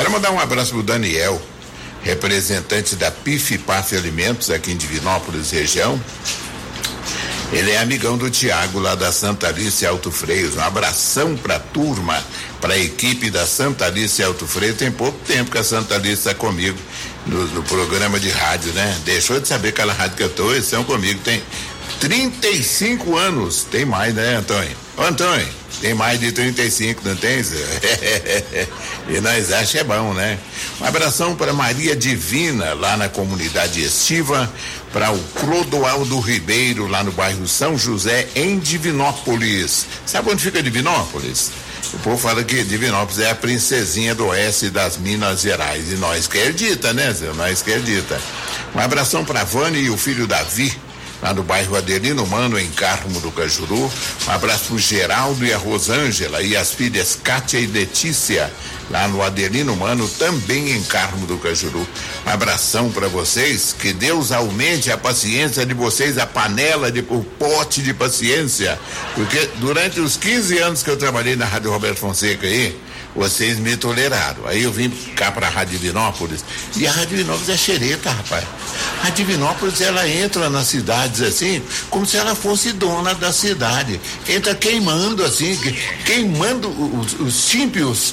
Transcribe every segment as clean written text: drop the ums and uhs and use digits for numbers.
Quero mandar um abraço pro Daniel, representante da PIF PAF Alimentos aqui em Divinópolis, região. Ele é amigão do Tiago lá da Santa Alice Alto Freios. Um abração pra turma, pra equipe da Santa Alice Alto Freios. Tem pouco tempo que a Santa Alice está comigo no programa de rádio, né? Deixou de saber aquela rádio que eu tô, eles estão comigo, tem 35 anos. Tem mais, né, Antônio? Ô, Antônio, tem mais de 35, não tem? E nós achamos que é bom, né? Um abração para Maria Divina, lá na comunidade estiva, para o Clodoaldo Ribeiro, lá no bairro São José, em Divinópolis. Sabe onde fica Divinópolis? O povo fala que Divinópolis é a princesinha do oeste das Minas Gerais. E nós que acredita, né, Zé? Nós que acredita. Um abração para Vânia e o filho Davi, lá no bairro Adelino Mano, em Carmo do Cajuru. Um abraço pro Geraldo e a Rosângela e as filhas Kátia e Letícia, lá no Adelino Mano, também em Carmo do Cajuru. Um abração para vocês, que Deus aumente a paciência de vocês, a panela, o pote de paciência, porque durante os 15 anos que eu trabalhei na Rádio Roberto Fonseca aí, vocês me toleraram. Aí eu vim cá pra Rádio Divinópolis, e a Rádio Divinópolis é xereta, rapaz. A Rádio Divinópolis, ela entra nas cidades assim, como se ela fosse dona da cidade. Entra queimando assim, queimando os tímpios.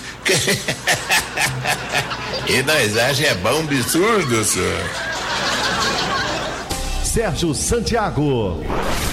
E nós achamos é bom absurdo, senhor. Sérgio Santiago.